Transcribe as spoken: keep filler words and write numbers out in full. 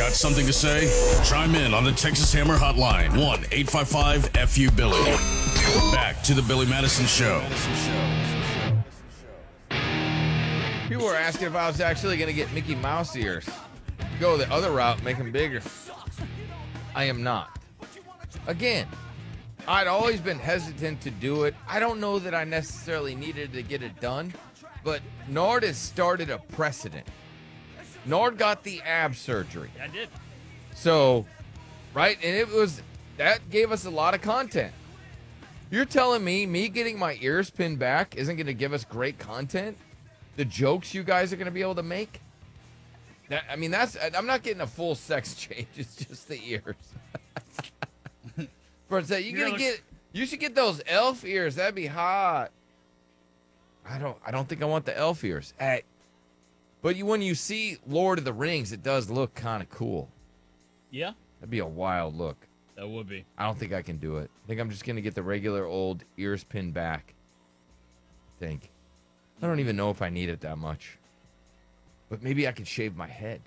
Got something to say? Chime in on the Texas Hammer Hotline. one eight five five F U Billy. Back to the Billy Madison Show. People were asking if I was actually going to get Mickey Mouse ears. Go the other route, make them bigger. I am not. Again, I'd always been hesitant to do it. I don't know that I necessarily needed to get it done, but Nord has started a precedent. Nord got the ab surgery. I did. So, right, and it was, that gave us a lot of content. You're telling me me getting my ears pinned back isn't going to give us great content? The jokes you guys are going to be able to make? That, I mean, that's, I'm not getting a full sex change. It's just the ears. For a second, you're going to get, you should get those elf ears. That'd be hot. I don't, I don't think I want the elf ears. Hey, but you, when you see Lord of the Rings, it does look kind of cool. Yeah, That'd be a wild look. that would be. I don't think I can do it. I think I'm just going to get the regular old ears pinned back. I think. I don't even know if I need it that much. But maybe I could shave my head.